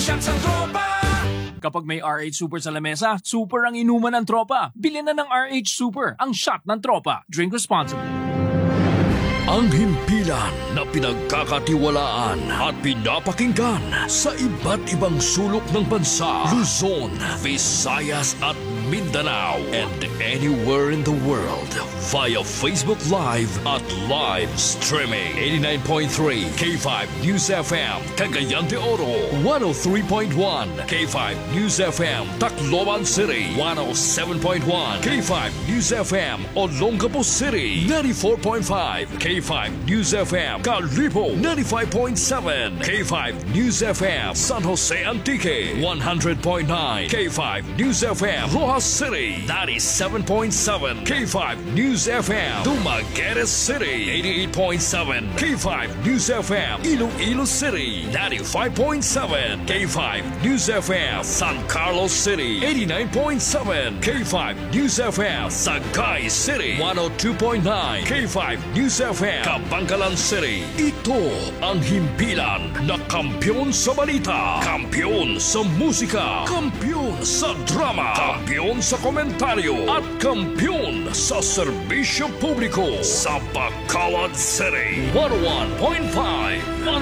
shots ang tropa. Kapag may RH Super sa lamesa, super ang inuman ng tropa. Bilhin na ng RH Super, ang shot ng tropa. Drink responsibly. Ang himpilan na pinagkakatiwalaan at pinapakinggan sa iba't ibang sulok ng bansa, Luzon, Visayas at Mindanao, and anywhere in the world via Facebook Live at live streaming. 89.3 K5 News FM, Cagayan de Oro. 103.1 K5 News FM, Tacloban City. 107.1 K5 News FM, Olongapo City. 94.5 K5 News FM, Calibo. 95.7 K5 News FM, San Jose Antique. 100.9 K5 News FM, Rojas City. 97.7 K5 News FM, Dumaguete City. 88.7 K5 News FM, Iloilo City. 95.7 K5 News FM, San Carlos City. 89.7 K5 News FM, Sagay City. 102.9 K5 News FM, Kabangkalan City. Ito ang himpilan na kampyon sa balita, kampyon sa musika, kampyon sa drama, kampyon sa komentaryo, at kampyon sa serbisyo publiko sa Bacolod City. 101.5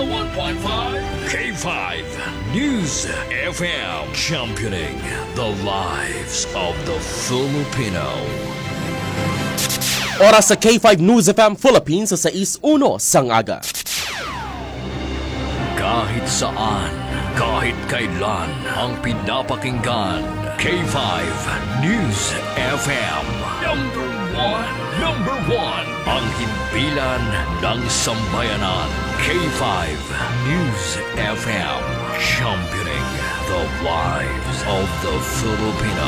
K5 News FM, championing the lives of the Filipino. Oras sa K5 News FM Philippines sa 6:01 sang aga. Kahit saan, kahit kailan, ang pinapakinggan, K5 News FM. Number one, ang himpilan ng sambayanan. K5 News FM, championing the lives of the Filipino.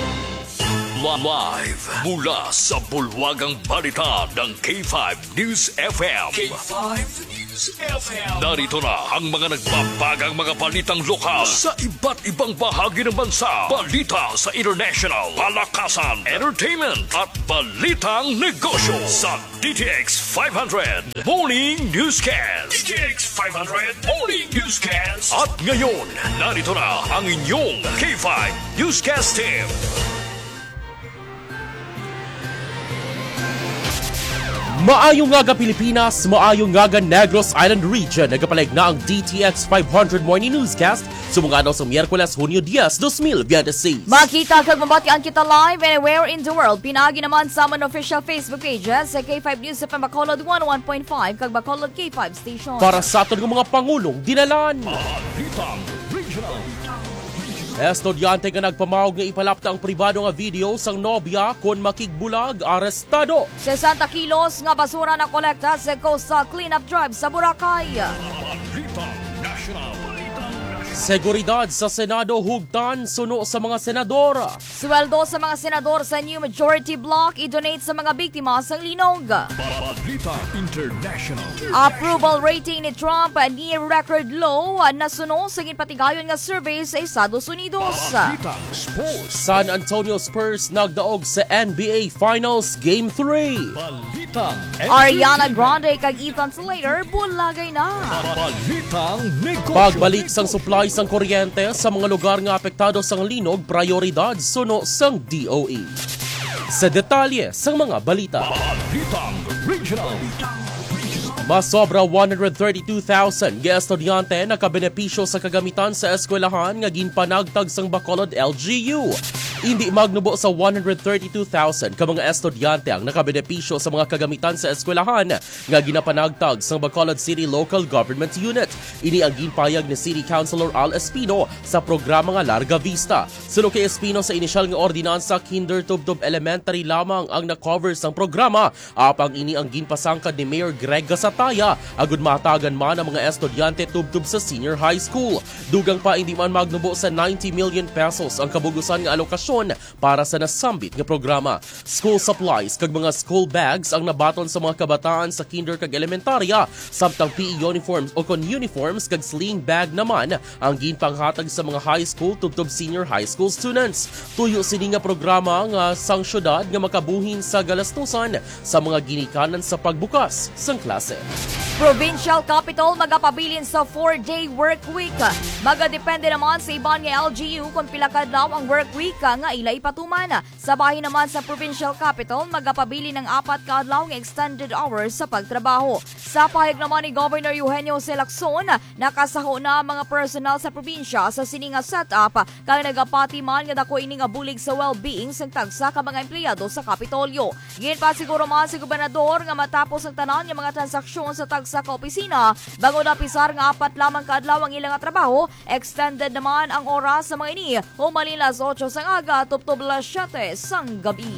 Live mula sa bulwagang balita ng K5 News FM. K5 News FM. Narito na ang mga nagbabagang mga balitang lokal sa iba't ibang bahagi ng bansa. Balita sa international, palakasan, entertainment at balitang negosyo sa DTX 500 Morning Newscast. DTX 500 Morning Newscast. At ngayon, narito na ang inyong K5 Newscast team. Maayong nga Pilipinas, maayong nga Negros Island Region. Nagapalig na ang DTX 500 Morning Newscast sumungano sa Miyerkules, Hunyo 10, 2026. Makita kag mabatian kita live anywhere in the world. Pinagi naman sa among official Facebook pages sa K5 News FM Bacolod 101.5 kag Bacolod K5 Station. Para sa aton ng mga pangulong dinalan. Estudyante nga nagpamawag nga ipalapta ang pribado nga video sang nobya kon makigbulag arestado. 60 kilos nga basura na kolekta sa coastal cleanup drive sa Boracay. Seguridad sa Senado hugtan suno sa mga senador. Sweldo sa mga senador sa new majority block i-donate sa mga biktima sa linog. Approval rating ni Trump near record low na suno sa ginpatigayon nga survey sa Estados Unidos. San Antonio Spurs nagdaog sa NBA Finals Game 3. Ariana Grande kag Ethan Slater bulagay na. Pagbalik sang supply sang kuryente sa mga lugar nga apektado sang linog, prioridad suno sang DOE. Sa detalye sang mga balita. Masobra 132,000 nga estudyante nakabenepisyo sa kagamitan sa eskwelahan nga ginpanagtag sang Bacolod LGU. Hindi magnubo sa 132,000 ka mga estudyante ang nakabenepisyo sa mga kagamitan sa eskwelahan nga ginapanagtag sa Bacolod City Local Government Unit. Ini ang ginpayag ni City Councilor Al Espino sa programa nga Larga Vista. Suno kay Espino sa inisyal nga ordinansa, Kinder Tubtub Elementary lamang ang na-cover sang programa. Apang ini ang ginpasangkad ni Mayor Greg Gasataya agud matagan man ang mga estudyante tubtub sa senior high school. Dugang pa hindi man magnubo sa 90 million pesos ang kabugusan nga alokasyon donasyon para sa nasambit nga programa. School supplies kag mga school bags ang nabaton sa mga kabataan sa kinder kag elementarya, samtang PE uniforms o kon uniforms kag sling bag naman ang ginpanghatag sa mga high school tubtob senior high school students. Tuyo sini nga programa nga sang syudad nga makabuhin sa galastusan sa mga ginikanan sa pagbukas sang klase. Provincial Capital magapabilin sa 4-day work week. Magadepende naman sa iban nga LGU kung pila kadlaw ang work week nga ila ipatuman. Sa bahin naman sa Provincial Capital magapabili ng 4 kadlaw nga extended hours sa pagtrabaho. Sa pahayag naman ni Governor Eugenio C. Lacson, nakasaho na ang mga personal sa probinsya sa sininga setup kaya nagapati man nga dako ini nga bulig sa well-being sang tagsa ka mga empleyado sa Kapitolyo. Ginpa siguro man si gobernador nga matapos ang tanan nga mga transaksyon sa sa kaopisina, bago napisar nga 4 lamang kaadlaw ang ilang trabaho, extended naman ang oras sa mga ini, humalin las 8 sang aga, tuptob las 7 sang gabi.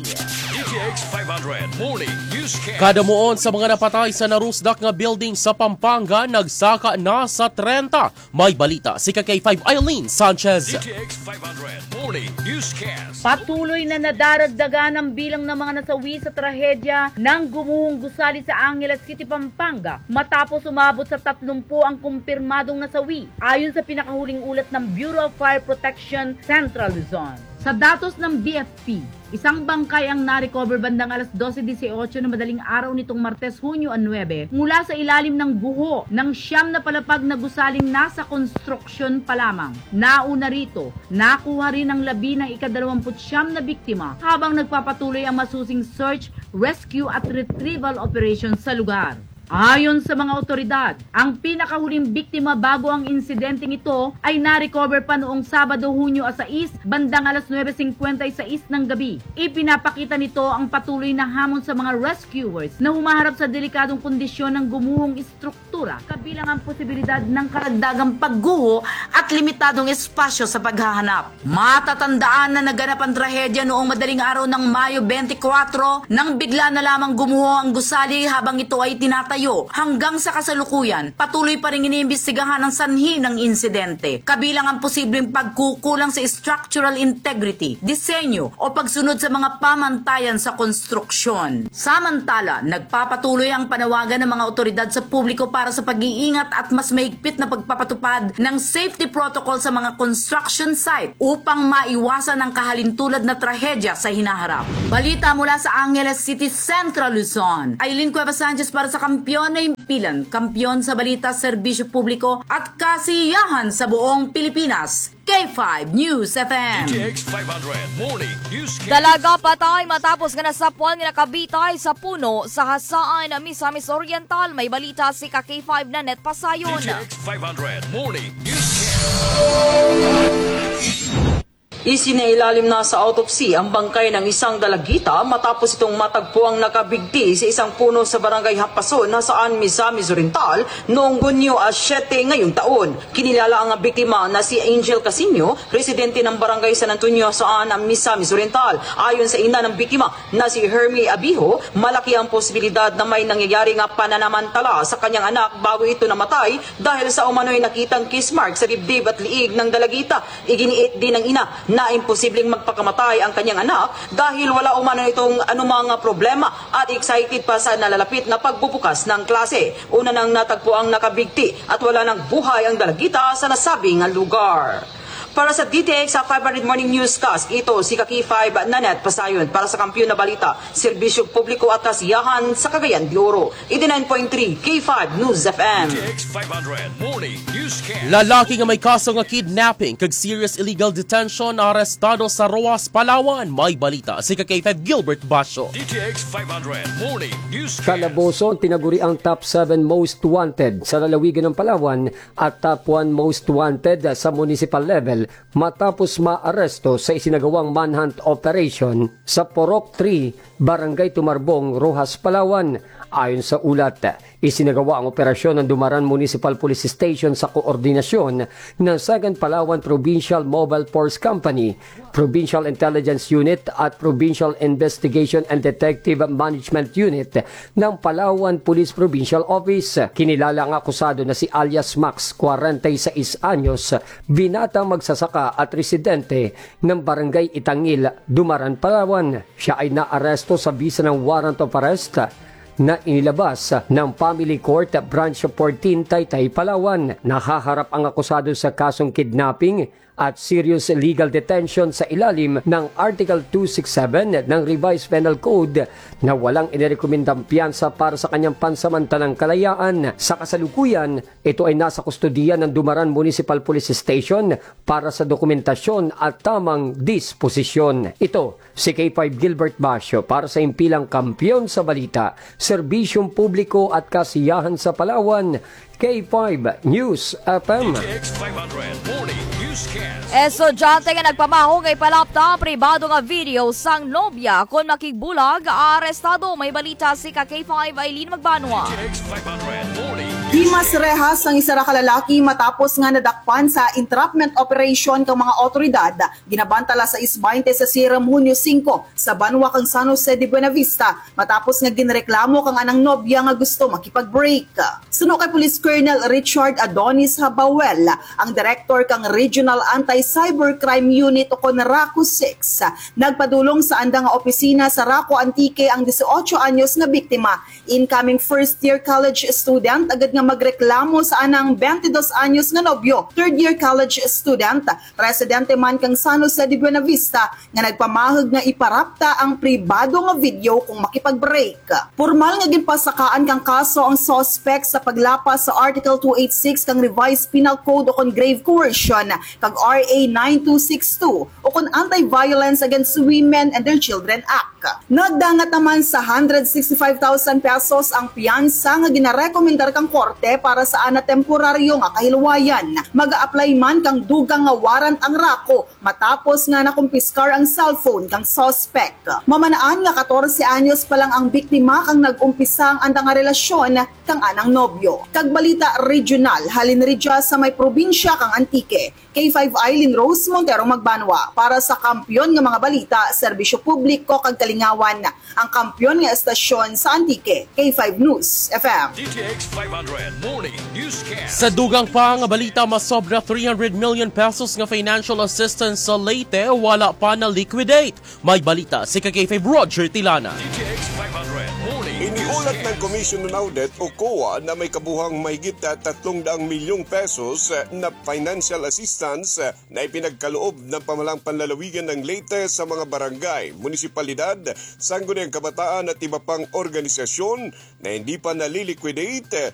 DTX 500 Morning Newscast. Kada muon sa mga napatay sa narusdak nga building sa Pampanga, nagsaka na sa 30. May balita si K5 Eileen Sanchez. DTX 500 Morning Newscast. Patuloy na nadaragdagan ang bilang ng mga nasawi sa trahedya ng gumuhong gusali sa Angeles City, Pampanga matapos umabot sa 30 ang kumpirmadong nasawi ayon sa pinakahuling ulat ng Bureau of Fire Protection Central Luzon. Sa datos ng BFP, isang bangkay ang na-recover bandang alas 12:18 na madaling araw nitong Martes, Hunyo 9 mula sa ilalim ng guho ng 9 na palapag na gusaling nasa construction pa lamang. Nauna rito, nakuha rin ang labi ng ika-29 na biktima habang nagpapatuloy ang masusing search, rescue at retrieval operations sa lugar. Ayon sa mga otoridad, ang pinakahuling biktima bago ang insidenteng ito ay na-recover pa noong Sabado, Hunyo 6, bandang alas 9:56 ng gabi. Ipinapakita nito ang patuloy na hamon sa mga rescuers na humaharap sa delikadong kondisyon ng gumuhong istruktura, kabilang ang posibilidad ng karagdagang pagguho at limitadong espasyo sa paghahanap. Matatandaan na naganap ang trahedya noong madaling araw ng Mayo 24 nang bigla na lamang gumuho ang gusali habang ito ay tinatayo. Hanggang sa kasalukuyan, patuloy pa rin iniimbestigahan ang sanhi ng insidente, kabilang ang posibleng pagkukulang sa structural integrity, disenyo o pagsunod sa mga pamantayan sa konstruksyon. Samantala, nagpapatuloy ang panawagan ng mga otoridad sa publiko para sa pag-iingat at mas mahigpit na pagpapatupad ng safety protocol sa mga construction site upang maiwasan ang kahalintulad na trahedya sa hinaharap. Balita mula sa Angeles City, Central Luzon. Eileen Cuevas Sanchez para sa Kampiyon na himpilan, kampiyon sa balita, serbisyo publiko at kasiyahan sa buong Pilipinas. K5 News FM. DTX 500 Morning Newscast. Dalaga patay matapos nga nasapuan nga nakabitay sa puno sa hasaan na Misamis Oriental. May balita si K5 na Net Pasayon. DTX 500 Morning Newscast. Isinailalim na sa autopsy ang bangkay ng isang dalagita matapos itong matagpuang nakabigti sa isang puno sa barangay Hapason na saan Misamis Oriental noong Hunyo 7 ngayong taon. Kinilala ang biktima na si Angel Casino, residente ng barangay San Antonio saan ang Misamis Oriental. Ayon sa ina ng biktima na si Hermie Abijo, malaki ang posibilidad na may nangyayari nga pananamantala sa kanyang anak bago ito namatay dahil sa umano'y nakitang kiss mark sa dibdib at liig ng dalagita. Iginiit din ng ina na imposibleng magpakamatay ang kanyang anak dahil wala umano itong anumang problema at excited pa sa nalalapit na pagbubukas ng klase. Una nang natagpo ang nakabigti at wala nang buhay ang dalagita sa nasabing lugar. Para sa DTX sa 500 Morning Newscast, ito si K5 na Net Pasayon para sa kampiyon na balita, serbisyo publiko at kasiyahan sa Cagayan de Oro. 89.3 K5 News FM. DTX 500 Morning Newscast. Lalaki nga may kaso nga kidnapping kag serious illegal detention arestado sa Roas, Palawan. May balita si K5 Gilbert Basho. DTX 500 Morning Newscast. Calabozo tinaguri ang top 7 most wanted sa lalawigan ng Palawan at top 1 most wanted sa municipal level matapos maaresto sa isinagawang manhunt operation sa Porok 3, Barangay Tumarbong, Rojas, Palawan. Ayon sa ulat, isinagawa ang operasyon ng Dumaran Municipal Police Station sa koordinasyon ng 2nd Palawan Provincial Mobile Force Company, Provincial Intelligence Unit at Provincial Investigation and Detective Management Unit ng Palawan Police Provincial Office. Kinilala ang akusado na si alias Max, 46 anyos, binatang magsasaka at residente ng Barangay Itangil, Dumaran, Palawan. Siya ay naaresto sa bisa ng warrant of arrest na inilabas ng Family Court Branch 14, Taytay, Palawan. Nahaharap ang akusado sa kasong kidnapping at serious illegal detention sa ilalim ng Article 267 ng Revised Penal Code na walang inirekomendang piyansa para sa kanyang pansamantalang kalayaan. Sa kasalukuyan, ito ay nasa kustudiya ng Dumaran Municipal Police Station para sa dokumentasyon at tamang disposisyon. Ito, si K5 Gilbert Basio para sa impilang kampiyon sa balita, serbisyong publiko at kasiyahan sa Palawan, K5 News FM. Estudyante nga nagpamaho kay palapta pribado nga video sang nobya kon makigbulag arestado. May balita si K5 Aileen Magbanwa. Dimas rehas ang isa ra ka lalaki matapos nga nadakpan sa entrapment operation kang mga otoridad. Ginabantala sa Isbainte sa Siram Hunyo 5 sa Banwa kang San Jose de Buenavista matapos nga ginreklamo kang anang nobya nga gusto makipag-break. Suno kay Police Colonel Richard Adonis Habawel, ang director kang Regional Anti-Cybercrime Unit o kon RACO 6, nagpadulong sa andang nga opisina sa RACO Antique ang 18 anyos nga biktima, incoming first-year college student, agad nga magreklamo sa anang 22 anyos nga nobyo, third-year college student, residente man kang San Jose de Buenavista, nga nagpamahag nga iparapta ang pribado nga video kung makipag-break. Formal nga ginpasakaan kang kaso ang suspect sa paglapas sa Article 286 kang Revised Penal Code o kon grave coercion kag RA 9262 o kon Anti-Violence Against Women and Their Children Act. Nagdangat naman sa 165,000 pesos ang piyansa nga ginarekomendar kang korte para sa ana temporaryo nga kahilwayan. Mag-a-apply man kang dugang nga warrant ang RACO matapos nga nakumpiskar ang cellphone kang suspect. Mamanaan nga 14 anyos pa lang ang biktima kang nag-umpisa ang andang nga relasyon kang anang nobyo. Kag balita regional, halin ridya sa may probinsya kang Antique. K5 Aileen Rose Montero Magbanwa para sa kampiyon nga mga balita, serbisyo publiko kag kalingawan. Ang kampiyon nga estasyon sa Antique, K5 News FM. Sa dugang pa nga balita, masobra 300 million pesos nga financial assistance sa Leyte wala pa na liquidate. May balita si K5 Roger Tilana. Iniulat ng Commission on Audit o COA na may kabuhang mahigit 300 milyong pesos na financial assistance na ipinagkaloob ng pamahalang panlalawigan ng Leyte sa mga barangay, munisipalidad, sangguniang kabataan at iba pang organisasyon na hindi pa naliliquidate